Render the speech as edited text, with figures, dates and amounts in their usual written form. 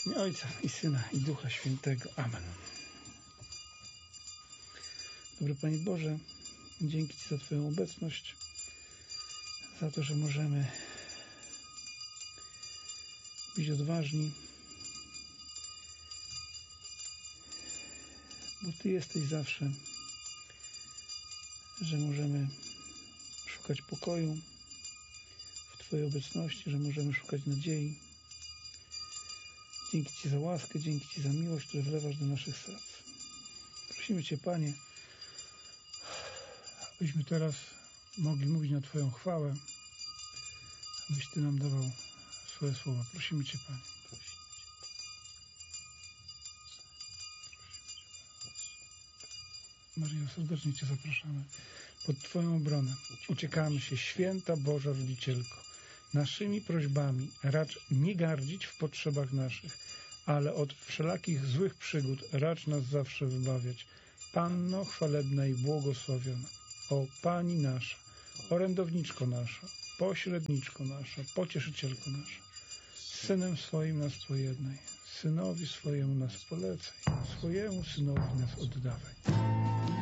W imię Ojca i Syna i Ducha Świętego. Amen. Dobry Panie Boże, dzięki Ci za Twoją obecność, za to, że możemy być odważni, bo Ty jesteś zawsze, że możemy szukać pokoju w Twojej obecności, że możemy szukać nadziei. Dzięki Ci za łaskę, dzięki Ci za miłość, którą wlewasz do naszych serc. Prosimy Cię, Panie, abyśmy teraz mogli mówić na Twoją chwałę, abyś Ty nam dawał swoje słowa. Prosimy Cię, Panie. Maryjo, serdecznie Cię zapraszamy pod Twoją obronę. Uciekamy się, Święta Boża Rodzicielko. Naszymi prośbami racz nie gardzić w potrzebach naszych, ale od wszelakich złych przygód racz nas zawsze wybawiać. Panno chwalebna i błogosławiona, o Pani nasza, orędowniczko nasza, pośredniczko nasza, pocieszycielko nasza, Synem swoim nas pojednaj, Synowi swojemu nas polecaj, swojemu Synowi nas oddawaj.